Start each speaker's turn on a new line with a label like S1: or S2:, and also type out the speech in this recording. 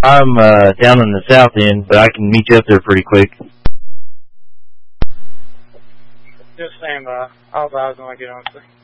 S1: I'm down in the south end, but I can meet you up there pretty quick.
S2: Just stand by. I'll advise when I get on.